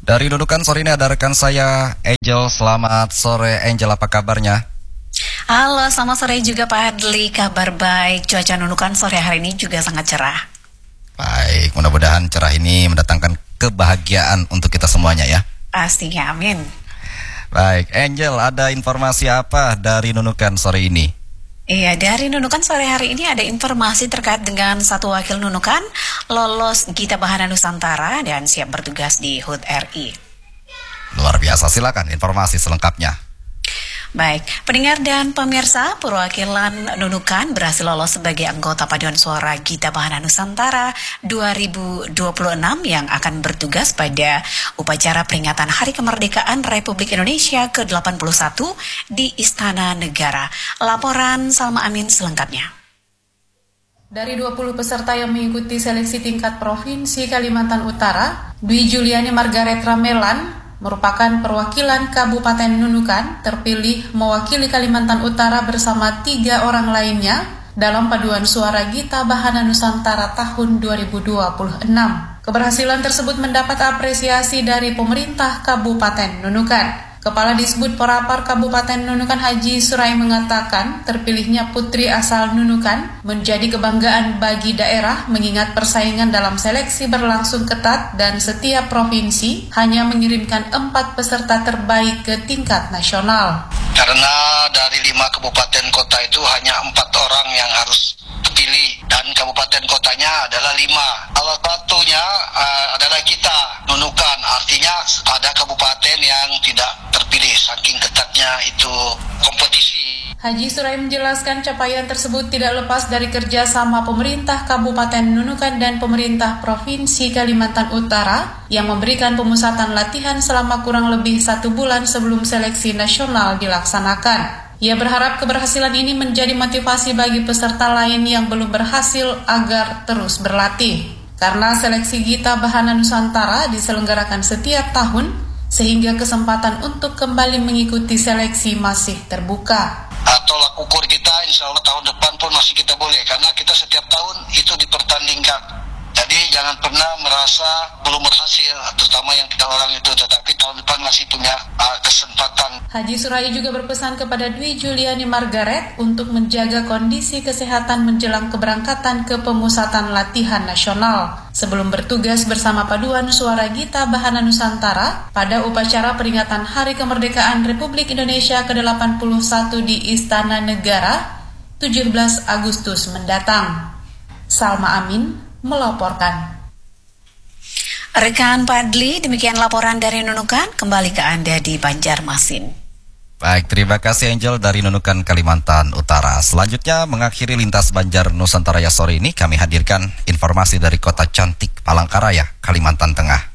Dari Nunukan sore ini ada rekan saya, Angel. Selamat sore, Angel. Apa kabarnya? Halo, selamat sore juga Pak Adli. Kabar baik. Cuaca Nunukan sore hari ini juga sangat cerah. Baik, mudah-mudahan cerah ini mendatangkan kebahagiaan untuk kita semuanya ya. Pastinya, amin. Baik, Angel, ada informasi apa dari Nunukan sore ini? Iya, dari Nunukan sore hari ini ada informasi terkait dengan satu wakil Nunukan lolos Gita Bahana Nusantara dan siap bertugas di HUT RI. Luar biasa, silakan informasi selengkapnya. Baik, pendengar dan pemirsa, perwakilan Nunukan berhasil lolos sebagai anggota Paduan Suara Gita Bahana Nusantara 2026 yang akan bertugas pada upacara peringatan Hari Kemerdekaan Republik Indonesia ke-81 di Istana Negara. Laporan Salma Amin selengkapnya. Dari 20 peserta yang mengikuti seleksi tingkat Provinsi Kalimantan Utara, Dwi Juliani Margaret Ramelan merupakan perwakilan Kabupaten Nunukan terpilih mewakili Kalimantan Utara bersama 3 orang lainnya dalam Paduan Suara Gita Bahana Nusantara tahun 2026. Keberhasilan tersebut mendapat apresiasi dari pemerintah Kabupaten Nunukan. Kepala Disbud Porapar Kabupaten Nunukan Haji Surai mengatakan terpilihnya putri asal Nunukan menjadi kebanggaan bagi daerah mengingat persaingan dalam seleksi berlangsung ketat dan setiap provinsi hanya mengirimkan 4 peserta terbaik ke tingkat nasional. Karena dari 5 kabupaten kota itu hanya 4 orang yang harus terpilih dan kabupaten kotanya adalah 5. Salah satunya adalah kita, Nunukan. Artinya ada kabupaten yang tidak terpilih saking ketatnya itu kompetisi. Haji Surai menjelaskan capaian tersebut tidak lepas dari kerjasama pemerintah Kabupaten Nunukan dan pemerintah Provinsi Kalimantan Utara yang memberikan pemusatan latihan selama kurang lebih 1 bulan sebelum seleksi nasional dilaksanakan. Ia berharap keberhasilan ini menjadi motivasi bagi peserta lain yang belum berhasil agar terus berlatih. Karena seleksi Gita Bahana Nusantara diselenggarakan setiap tahun, sehingga kesempatan untuk kembali mengikuti seleksi masih terbuka. Tolak ukur kita insya Allah tahun depan pun masih kita boleh, karena kita setiap tahun itu dipertandingkan. Jadi jangan pernah merasa belum berhasil, terutama yang kita orang itu, tetapi tahun depan masih punya kesempatan. Haji Surai juga berpesan kepada Dwi Juliani Margaret untuk menjaga kondisi kesehatan menjelang keberangkatan ke pemusatan latihan nasional sebelum bertugas bersama Paduan Suara Gita Bahana Nusantara pada upacara peringatan Hari Kemerdekaan Republik Indonesia ke-81 di Istana Negara 17 Agustus mendatang. Salma Amin melaporkan. Rekan Padli, demikian laporan dari Nunukan. Kembali ke Anda di Banjarmasin. Baik, terima kasih Angel dari Nunukan, Kalimantan Utara. Selanjutnya mengakhiri lintas Banjar Nusantara ya sore ini, kami hadirkan informasi dari kota cantik Palangkaraya, Kalimantan Tengah.